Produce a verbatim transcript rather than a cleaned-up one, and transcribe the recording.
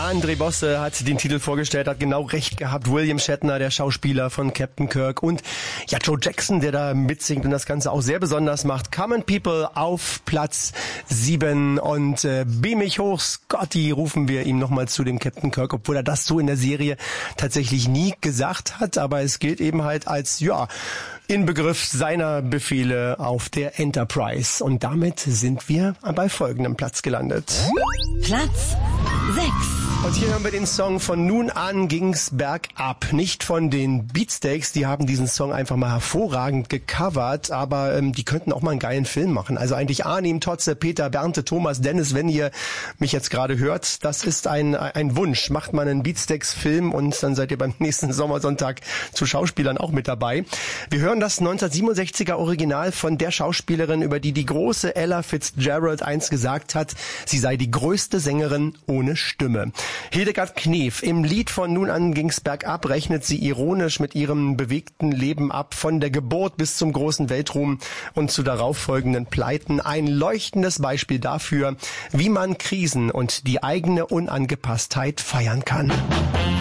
André Bosse hat den Titel vorgestellt, hat genau recht gehabt. William Shatner, der Schauspieler von Captain Kirk, und ja, Joe Jackson, der da mitsingt und das Ganze auch sehr besonders macht. Common People auf Platz sieben, und äh, beam mich hoch, Scotty, rufen wir ihm nochmal zu, dem Captain Kirk, obwohl er das so in der Serie tatsächlich nie gesagt hat, aber es gilt eben halt als, ja, Inbegriff seiner Befehle auf der Enterprise. Und damit sind wir bei folgendem Platz gelandet. Platz sechs. Und hier hören wir den Song Von nun an ging's bergab. Nicht von den Beatsteaks, die haben diesen Song einfach mal hervorragend gecovert, aber ähm, die könnten auch mal einen geilen Film machen. Also eigentlich Arnim, Totze, Peter, Bernte, Thomas, Dennis, wenn ihr mich jetzt gerade hört, das ist ein ein Wunsch. Macht mal einen Beatsteaks-Film und dann seid ihr beim nächsten Sommersonntag zu Schauspielern auch mit dabei. Wir hören das neunzehnhundertsiebenundsechziger Original von der Schauspielerin, über die die große Ella Fitzgerald einst gesagt hat, sie sei die größte Sängerin ohne Stimme. Hildegard Knef. Im Lied Von nun an ging's bergab rechnet sie ironisch mit ihrem bewegten Leben ab, von der Geburt bis zum großen Weltruhm und zu darauffolgenden Pleiten. Ein leuchtendes Beispiel dafür, wie man Krisen und die eigene Unangepasstheit feiern kann.